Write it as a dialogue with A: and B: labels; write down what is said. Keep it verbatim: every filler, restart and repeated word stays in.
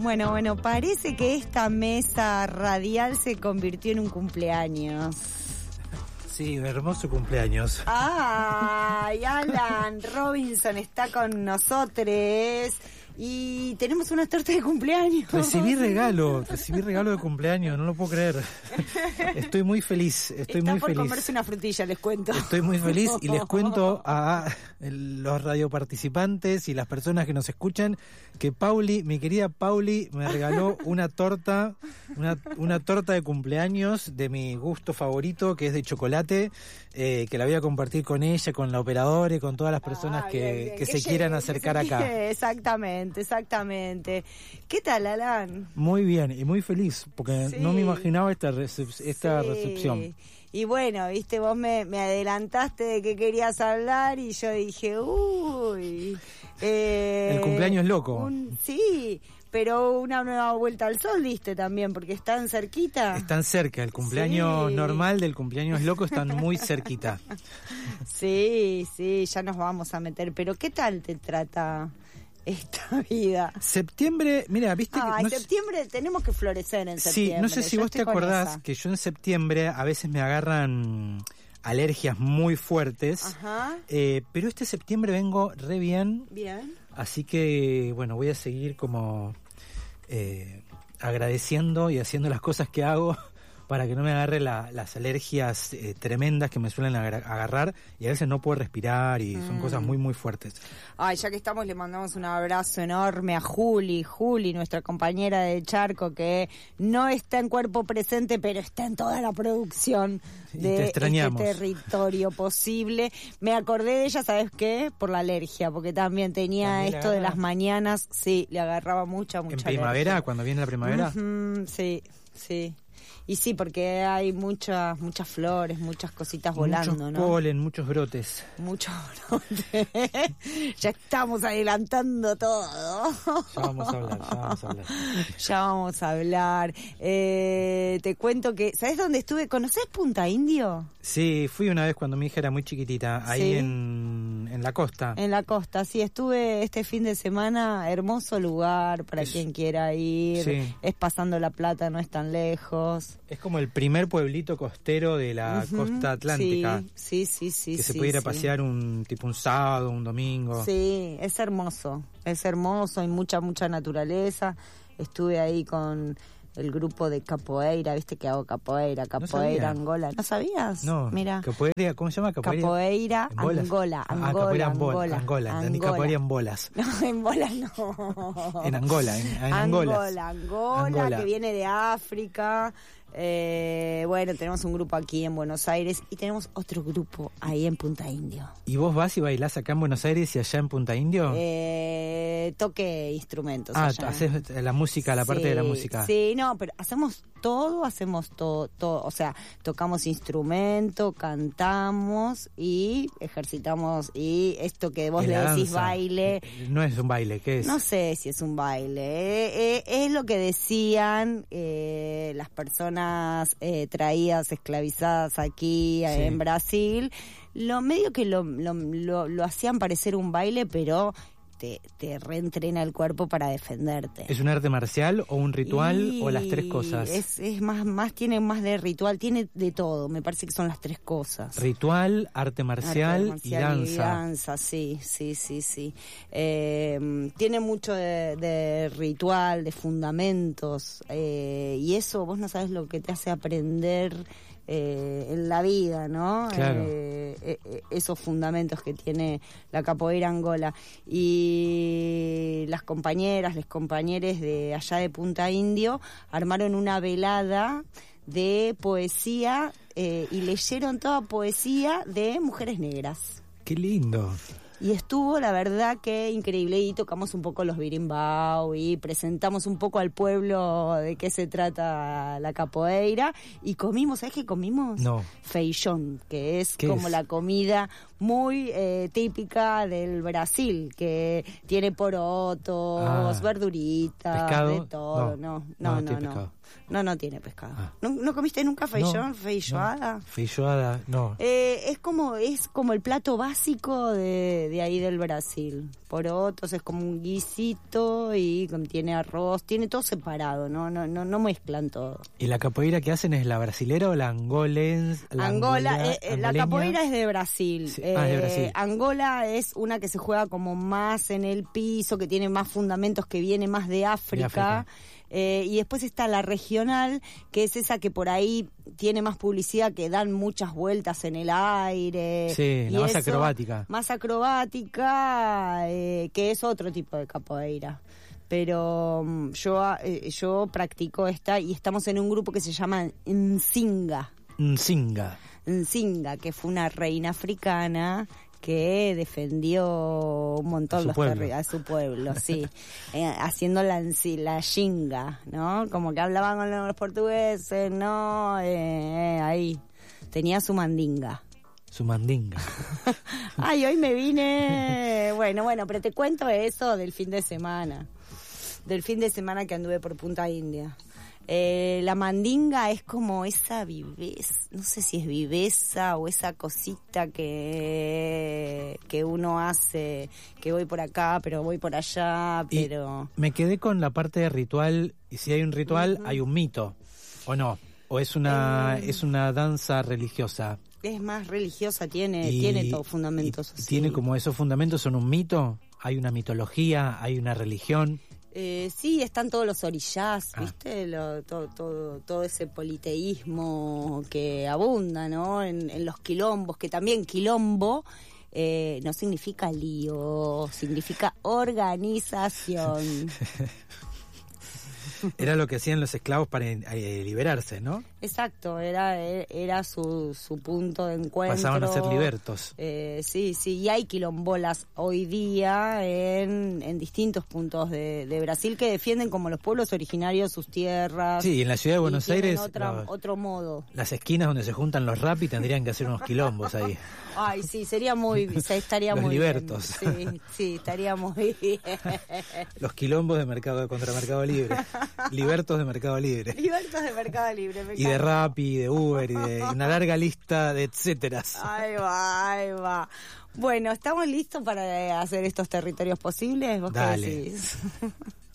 A: Bueno, bueno, parece que esta mesa radial se convirtió en un cumpleaños.
B: Sí, un hermoso cumpleaños.
A: ¡Ay, Alan Robinson está con nosotros! Y tenemos una torta de cumpleaños.
B: Recibí regalo, recibí regalo de cumpleaños, no lo puedo creer. Estoy muy feliz, estoy
A: Está
B: muy
A: por
B: feliz.
A: comerse una frutilla, les cuento.
B: Estoy muy feliz y les cuento a los radioparticipantes y las personas que nos escuchan que Pauli, mi querida Pauli, me regaló una torta, una, una torta de cumpleaños de mi gusto favorito, que es de chocolate, eh, que la voy a compartir con ella, con la operadora y con todas las personas
A: Ah,
B: que,
A: bien, bien.
B: que
A: Que
B: se
A: llegue,
B: quieran
A: que
B: acercar
A: se
B: acá.
A: quede. Exactamente, exactamente. ¿Qué tal, Alan?
B: Muy bien y muy feliz, porque
A: Sí.
B: no me imaginaba esta, recep- esta
A: Sí.
B: recepción.
A: Y bueno, viste, vos me, me adelantaste de que querías hablar y yo dije, uy. Eh,
B: El cumpleaños loco.
A: un- sí, pero una nueva vuelta al sol diste también, porque están cerquita.
B: Están cerca, el cumpleaños
A: Sí.
B: normal del cumpleaños loco están muy cerquita.
A: Sí, sí, ya nos vamos a meter. Pero ¿qué tal te trata esta vida?
B: Septiembre, mira, viste
A: Ah,
B: que...
A: en
B: no sé-
A: septiembre tenemos que florecer en septiembre.
B: sí, no sé si
A: Yo
B: vos te
A: estoy con
B: acordás
A: esa.
B: que yo en septiembre a veces me agarran alergias muy fuertes,
A: Ajá,
B: eh, pero este septiembre vengo re bien,
A: bien.
B: así que bueno, voy a seguir como eh, agradeciendo y haciendo las cosas que hago para que no me agarre la, las alergias eh, tremendas que me suelen agar- agarrar y a veces no puedo respirar y son
A: Mm.
B: cosas muy muy fuertes.
A: Ay, ya que estamos, le mandamos un abrazo enorme a Juli, Juli, nuestra compañera de Charco, que no está en cuerpo presente, pero está en toda la producción
B: Y
A: de
B: te
A: este
B: extrañamos.
A: territorio posible. Me acordé de ella, ¿sabes qué? Por la alergia, porque también tenía
B: ¿También le
A: esto de
B: agarra?
A: las mañanas, sí, le agarraba mucha, mucha
B: ¿En primavera?
A: alergia.
B: Cuando viene la primavera.
A: Ujú, sí, sí. Y sí, porque hay muchas muchas flores, muchas cositas volando,
B: Muchos
A: ¿no?
B: polen, muchos brotes.
A: Mucho brote. Ya estamos adelantando todo.
B: Ya vamos a hablar, ya vamos a hablar.
A: Ya vamos a hablar. Eh, te cuento que, ¿sabes dónde estuve? ¿Conoces Punta Indio?
B: Sí, fui una vez cuando mi hija era muy chiquitita, ahí
A: Sí.
B: en, en la costa.
A: En la costa, sí, estuve este fin de semana, hermoso lugar para
B: Es-
A: quien quiera ir,
B: Sí.
A: es pasando la Plata, no es tan lejos.
B: Es como el primer pueblito costero de la
A: Ujú,
B: costa atlántica,
A: Sí, sí, sí, sí.
B: que se
A: sí,
B: puede ir a
A: sí.
B: pasear un tipo un sábado, un domingo.
A: Sí, es hermoso, es hermoso, hay mucha, mucha naturaleza. Estuve ahí con el grupo de capoeira, viste que hago capoeira, capoeira,
B: sabía.
A: Angola. ¿No sabías?
B: No,
A: Mira.
B: capoeira, ¿cómo se llama? Capoeira,
A: Capoeira,
B: en bolas.
A: Angola,
B: Ah,
A: Angola,
B: capoeira en bola-
A: Angola,
B: Angola, entendí
A: Angola.
B: capoeira en bolas.
A: No, en bola no.
B: En Angola, en, en Angolas.
A: Angola, Angola,
B: Angola.
A: que viene de África. Eh, bueno, tenemos un grupo aquí en Buenos Aires y tenemos otro grupo ahí en Punta Indio.
B: ¿Y vos vas y bailás acá en Buenos Aires y allá en Punta Indio?
A: Eh, toque instrumentos.
B: ah,
A: allá.
B: haces la música, la parte de la
A: Sí,
B: música.
A: Sí, no, pero hacemos todo, hacemos todo, todo, o sea, tocamos instrumento, cantamos y ejercitamos y esto que vos
B: En
A: le
B: la
A: decís
B: danza.
A: baile,
B: Eh, No es un baile, ¿qué es?
A: no sé si es un baile, eh, eh, es lo que decían eh, las personas eh, traídas, esclavizadas aquí eh,
B: Sí.
A: en Brasil, lo medio que lo, lo, lo, lo hacían parecer un baile, pero te, te reentrena el cuerpo para defenderte.
B: ¿Es un arte marcial o un ritual
A: Y
B: o las tres cosas?
A: Es, es más, más, tiene más de ritual, tiene de todo, me parece que son las tres cosas.
B: Ritual, arte marcial,
A: Arte marcial
B: y danza.
A: y danza, sí, sí, sí, sí. Eh, tiene mucho de, de ritual, de fundamentos, eh, y eso vos no sabes lo que te hace aprender eh, en la vida, ¿no?
B: Claro.
A: Eh, eh, esos fundamentos que tiene la capoeira Angola. Y las compañeras, los compañeros de allá de Punta Indio armaron una velada de poesía eh, y leyeron toda poesía de mujeres negras.
B: Qué lindo.
A: Y estuvo, la verdad, que increíble. Y tocamos un poco los birimbau y presentamos un poco al pueblo de qué se trata la capoeira. Y comimos, ¿sabes qué comimos?
B: No.
A: Feijón, que es
B: ¿Qué
A: como
B: es?
A: la comida muy eh, típica del Brasil, que tiene porotos, ah, verduritas,
B: pescado,
A: de todo. No, no, no, no. No, no, no, no tiene pescado. Ah. ¿No, ¿No comiste nunca feijón?
B: No,
A: ¿Feijoada?
B: No. Feijoada, no.
A: Eh, es como es como el plato básico de, de ahí del Brasil. Porotos es como un guisito y tiene arroz, tiene todo separado, no no no no mezclan todo.
B: ¿Y la capoeira que hacen es la brasilera o la angolens?
A: La Angola, Angola eh, la capoeira es de Brasil.
B: Sí.
A: Eh,
B: ah, es de Brasil.
A: Angola es una que se juega como más en el piso, que tiene más fundamentos, que viene más de África. De África. Eh, y después está la regional, que es esa que por ahí tiene más publicidad, que dan muchas vueltas en el aire.
B: Sí, la más eso, acrobática.
A: Más acrobática, eh, que es otro tipo de capoeira. Pero um, yo eh, yo practico esta y estamos en un grupo que se llama Nzinga.
B: Nzinga.
A: Nzinga, que fue una reina africana que defendió un montón los terri- a su pueblo, sí, eh, haciendo la, la xinga, ¿no? Como que hablaban con los portugueses, ¿no? Eh, eh, ahí, tenía su mandinga.
B: Su mandinga.
A: Ay, hoy me vine... Bueno, bueno, pero te cuento eso del fin de semana, del fin de semana que anduve por Punta India. Eh, la mandinga es como esa viveza, no sé si es viveza o esa cosita que que uno hace, que voy por acá, pero voy por allá, pero...
B: Y me quedé con la parte de ritual, y si hay un ritual, uh-huh. hay un mito, ¿o no? ¿O es una eh, es una danza religiosa?
A: Es más religiosa, tiene y, tiene todos fundamentos así.
B: ¿Tiene como esos fundamentos, son un mito? ¿Hay una mitología? ¿Hay una religión?
A: Eh, sí, están todos los orillás, ¿viste? Ah. Lo, todo, todo, todo ese politeísmo que abunda, ¿no? En, en los quilombos, que también quilombo eh, no significa lío, significa organización.
B: Era lo que hacían los esclavos para eh, liberarse, ¿no?
A: Exacto, era era su, su punto de encuentro.
B: Pasaban a ser libertos.
A: Eh, sí, sí, y hay quilombolas hoy día en, en distintos puntos de, de Brasil que defienden como los pueblos originarios sus tierras.
B: Sí, en la ciudad de Buenos Aires...
A: Otra, los, otro modo.
B: Las esquinas donde se juntan los rapi tendrían que hacer unos quilombos ahí.
A: Ay, sí, sería muy... estaría
B: los
A: muy
B: libertos.
A: Bien. Sí, sí, estaría muy bien.
B: Los quilombos de mercado contra Mercado Libre. Libertos de Mercado Libre.
A: Libertos de Mercado Libre, me
B: Y de Rappi, de Uber, y de una larga lista de etcéteras.
A: Ahí va, ahí va. Bueno, ¿estamos listos para hacer estos territorios posibles? ¿Vos
B: Dale.
A: qué decís?